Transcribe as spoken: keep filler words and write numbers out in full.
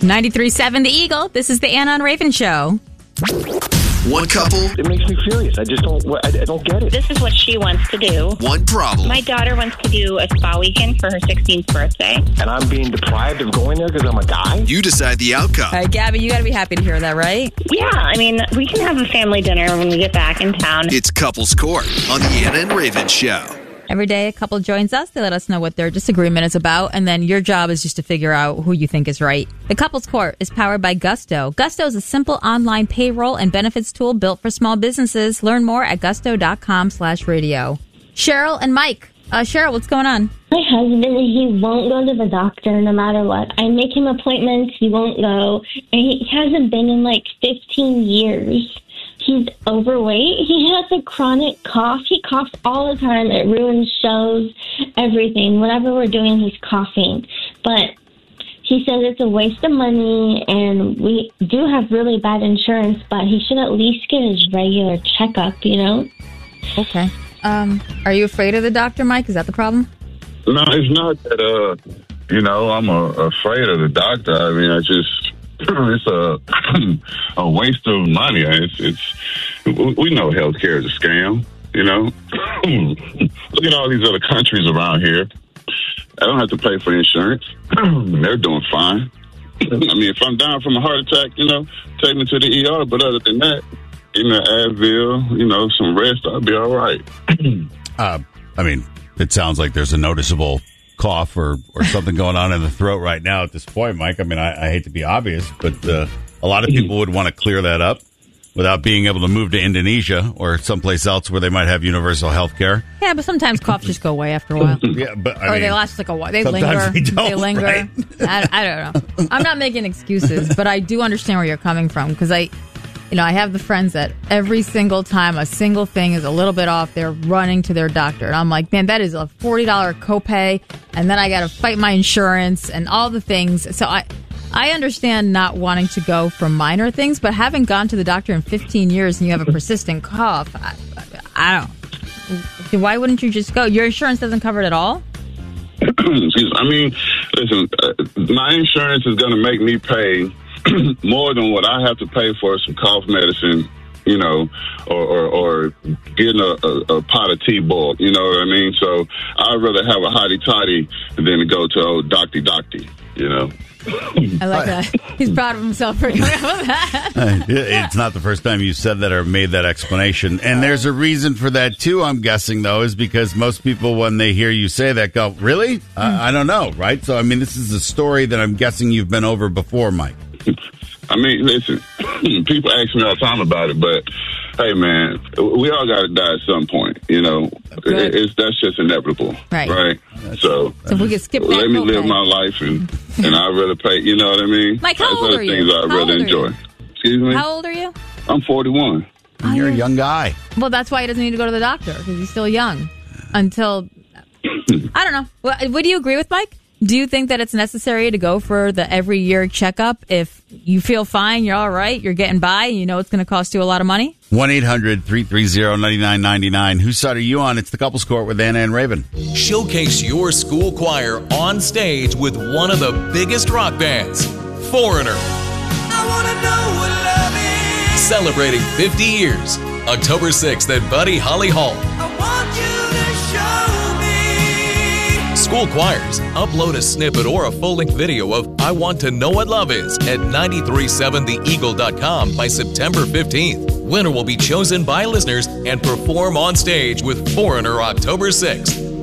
ninety-three point seven The Eagle. This is the Anna and Raven Show. One couple. It makes me furious. I just don't, I, I don't get it. This is what she wants to do. One problem. My daughter wants to do a spa weekend for her sixteenth birthday. And I'm being deprived of going there because I'm a guy? You decide the outcome. All right, Gabby, you got to be happy to hear that, right? Yeah, I mean, we can have a family dinner when we get back in town. It's Couples Court on the Anna and Raven Show. Every day, a couple joins us. They let us know what their disagreement is about, and then your job is just to figure out who you think is right. The Couples Court is powered by Gusto. Gusto is a simple online payroll and benefits tool built for small businesses. Learn more at gusto.com slash radio. Cheryl and Mike. Uh, Cheryl, what's going on? My husband, he won't go to the doctor no matter what. I make him appointments, he won't go. And he hasn't been in like fifteen years. He's overweight. He has a chronic cough. He coughs all the time. It ruins shows, everything. Whatever we're doing, he's coughing. But he says it's a waste of money, and we do have really bad insurance, but he should at least get his regular checkup, you know? Okay. Um, are you afraid of the doctor, Mike? Is that the problem? No, it's not that, uh, you know, I'm uh, afraid of the doctor. I mean, I just... It's a a waste of money. It's, it's we know healthcare is a scam. You know, look at all these other countries around here. I don't have to pay for insurance. They're doing fine. I mean, if I'm down from a heart attack, you know, take me to the E R. But other than that, you know, Advil, you know, some rest, I'll be all right. uh, I mean, it sounds like there's a noticeable cough or, or something going on in the throat right now at this point, Mike. I mean, I, I hate to be obvious, but uh, a lot of people would want to clear that up without being able to move to Indonesia or someplace else where they might have universal health care. Yeah, but sometimes coughs just go away after a while. Yeah, but I or mean, they last like a while. They sometimes linger. they don't, they linger. right? I, I don't know. I'm not making excuses, but I do understand where you're coming from because I, you know, I have the friends that every single time a single thing is a little bit off, they're running to their doctor. And I'm like, man, that is a forty dollars copay. And then I got to fight my insurance and all the things. So I, I understand not wanting to go for minor things, but having gone to the doctor in fifteen years and you have a persistent cough, I, I don't. Why wouldn't you just go? Your insurance doesn't cover it at all? I mean, listen, uh, my insurance is going to make me pay more than what I have to pay for some cough medicine, you know, or, or, or getting a, a, a pot of tea boiled, you know what I mean? So I'd rather have a hottie toddy than to go to old docty docty, you know? I like that. He's proud of himself for coming up with that. It's not the first time you said that or made that explanation. And there's a reason for that, too, I'm guessing, though, is because most people, when they hear you say that, go, really? Mm. Uh, I don't know, right? So, I mean, this is a story that I'm guessing you've been over before, Mike. I mean, listen, people ask me all the time about it, but hey, man, we all got to die at some point. You know, it, it's that's just inevitable, right? Right. So, so if we could skip. Let me live okay. my life, and and I'd rather pay. You know what I mean? Mike, how that's old other are you? things I'd how rather enjoy. You? Excuse me. How old are you? I'm forty-one. And you're a young guy. Well, that's why he doesn't need to go to the doctor because he's still young. Until I don't know. Well, would you agree with Mike? Do you think that it's necessary to go for the every year checkup if you feel fine, you're all right, you're getting by, you know it's going to cost you a lot of money? one eight hundred three three zero nine nine nine nine. Whose side are you on? It's the Couples Court with Anna and Raven. Showcase your school choir on stage with one of the biggest rock bands, Foreigner. I wanna know what love is. Celebrating fifty years, October sixth at Buddy Holly Hall. I want you to show me. School choirs, upload a snippet or a full-length video of I Want to Know What Love Is at nine three seven the eagle dot com by September fifteenth. Winner will be chosen by listeners and perform on stage with Foreigner October sixth.